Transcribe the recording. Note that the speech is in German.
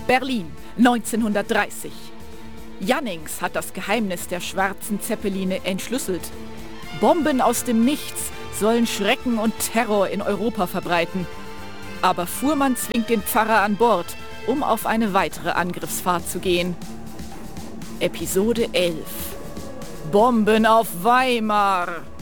Berlin, 1930. Jannings hat das Geheimnis der schwarzen Zeppeline entschlüsselt. Bomben aus dem Nichts sollen Schrecken und Terror in Europa verbreiten. Aber Fuhrmann zwingt den Pfarrer an Bord, um auf eine weitere Angriffsfahrt zu gehen. Episode 11: Bomben auf Weimar.